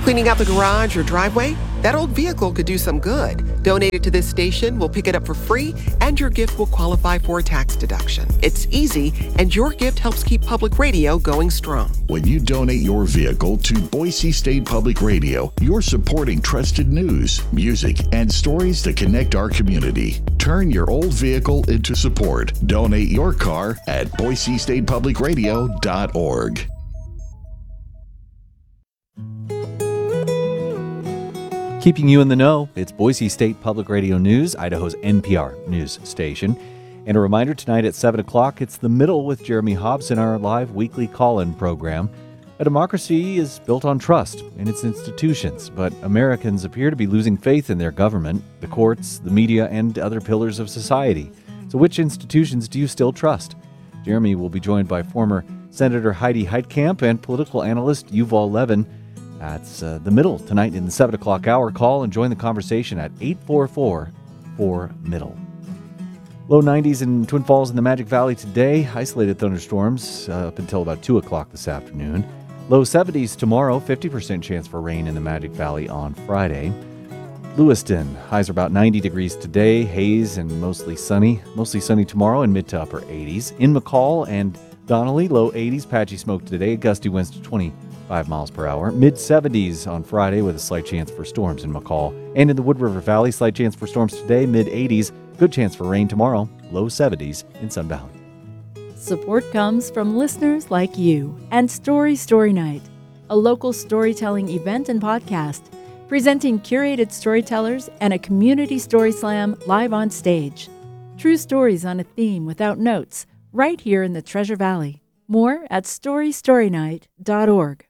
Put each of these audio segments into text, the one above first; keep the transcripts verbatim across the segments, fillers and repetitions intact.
Cleaning out the garage or driveway? That old vehicle could do some good. Donate it to this station, we'll pick it up for free, and your gift will qualify for a tax deduction. It's easy, and your gift helps keep public radio going strong. When you donate your vehicle to Boise State Public Radio, you're supporting trusted news, music, and stories that connect our community. Turn your old vehicle into support. Donate your car at boise state public radio dot org. Keeping you in the know, it's Boise State Public Radio News, Idaho's N P R news station. And a reminder, tonight at seven o'clock, it's The Middle with Jeremy Hobson, our live weekly call-in program. A democracy is built on trust in its institutions, but Americans appear to be losing faith in their government, the courts, the media, and other pillars of society. So which institutions do you still trust? Jeremy will be joined by former Senator Heidi Heitkamp and political analyst Yuval Levin. That's uh, The Middle tonight in the seven o'clock hour. Call and join the conversation at eight four four, four, middle. Low nineties in Twin Falls in the Magic Valley today. Isolated thunderstorms uh, up until about two o'clock this afternoon. Low seventies tomorrow. fifty percent chance for rain in the Magic Valley on Friday. Lewiston, highs are about ninety degrees today. Haze and mostly sunny. Mostly sunny tomorrow and mid to upper eighties. In McCall and Donnelly, low eighties. Patchy smoke today. Gusty winds to twenty-five miles per hour. mid seventies on Friday with a slight chance for storms in McCall. And in the Wood River Valley, slight chance for storms today. mid eighties. Good chance for rain tomorrow. Low seventies in Sun Valley. Support comes from listeners like you and Story Story Night, a local storytelling event and podcast presenting curated storytellers and a community story slam live on stage. True stories on a theme without notes, right here in the Treasure Valley. More at story story night dot org.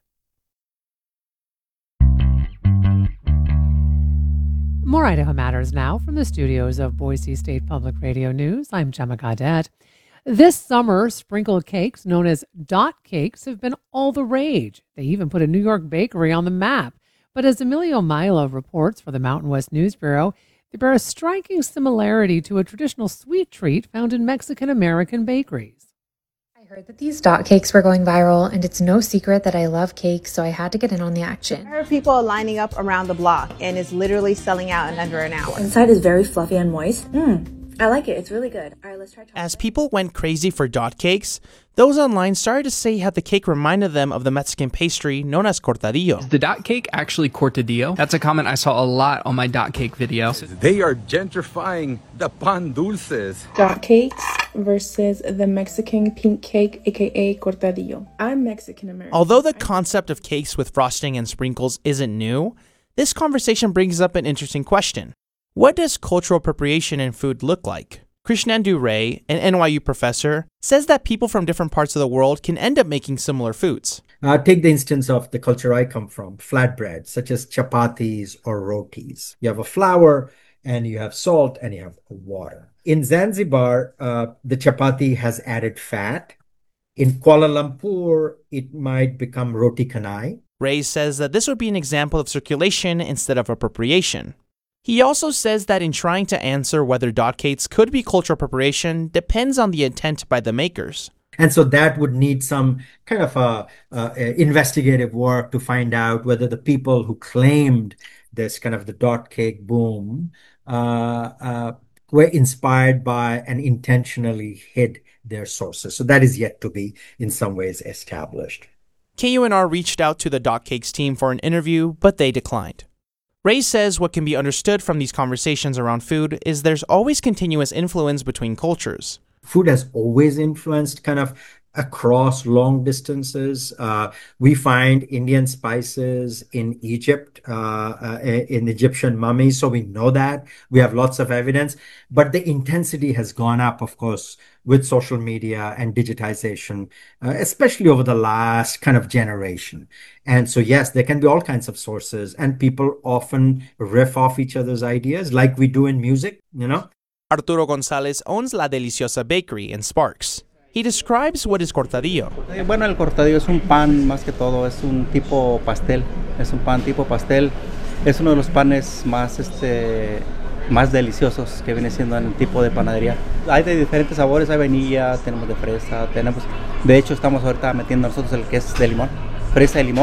More Idaho Matters now from the studios of Boise State Public Radio News. I'm Gemma Gaudette. This summer, sprinkled cakes known as dot cakes have been all the rage. They even put a New York bakery on the map. But as Emilio Milo reports for the Mountain West News Bureau, they bear a striking similarity to a traditional sweet treat found in Mexican-American bakeries. I heard that these dot cakes were going viral, and it's no secret that I love cakes, so I had to get in on the action. I heard people lining up around the block, and it's literally selling out in under an hour. Inside is very fluffy and moist. Mmm. I like it. It's really good. All right, let's try. As people went crazy for dot cakes, those online started to say how the cake reminded them of the Mexican pastry known as cortadillo. Is the dot cake actually cortadillo? That's a comment I saw a lot on my dot cake video. They are gentrifying the pan dulces. Dot cakes versus the Mexican pink cake, aka cortadillo. I'm Mexican American. Although the concept of cakes with frosting and sprinkles isn't new, this conversation brings up an interesting question. What does cultural appropriation in food look like? Krishnendu Ray, an N Y U professor, says that people from different parts of the world can end up making similar foods. Uh, take the instance of the culture I come from, flatbread, such as chapatis or rotis. You have a flour, and you have salt, and you have water. In Zanzibar, uh, the chapati has added fat. In Kuala Lumpur, it might become roti canai. Ray says that this would be an example of circulation instead of appropriation. He also says that in trying to answer whether dot cakes could be cultural appropriation depends on the intent by the makers. And so that would need some kind of a, uh, investigative work to find out whether the people who claimed this kind of the dot cake boom uh, uh, were inspired by and intentionally hid their sources. So that is yet to be in some ways established. K U N R reached out to the Dot Cakes team for an interview, but they declined. Ray says what can be understood from these conversations around food is there's always continuous influence between cultures. Food has always influenced kind of across long distances. Uh, we find Indian spices in Egypt, uh, uh, in Egyptian mummies, so we know that. We have lots of evidence. But the intensity has gone up, of course, with social media and digitization, uh, especially over the last kind of generation. And so, yes, there can be all kinds of sources, and people often riff off each other's ideas like we do in music, you know. Arturo Gonzalez owns La Deliciosa Bakery in Sparks. He describes what is cortadillo. Bueno, el cortadillo es un pan, más que todo, es un tipo pastel. Es un pan tipo pastel. Es uno de los panes más, este, más deliciosos que viene siendo en el tipo de panadería. Hay de diferentes sabores, hay vainilla, tenemos de fresa, tenemos... De hecho, estamos ahorita metiendo nosotros el que es de limón, fresa y limón.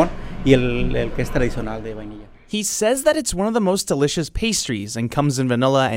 y el, el que es tradicional de vainilla. He says that it's one of the most delicious pastries and comes in vanilla and